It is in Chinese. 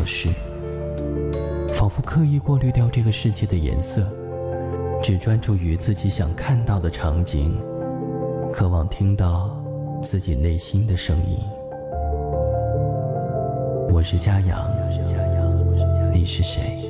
事，仿佛刻意过滤掉这个世界的颜色，只专注于自己想看到的场景，渴望听到自己内心的声音。我是佳阳，你是谁？